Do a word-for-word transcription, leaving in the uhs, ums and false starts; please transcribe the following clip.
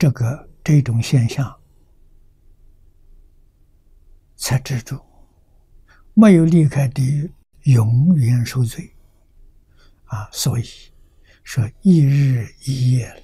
这个这种现象才知足，没有离开地狱，永远受罪啊！所以说一日一夜了。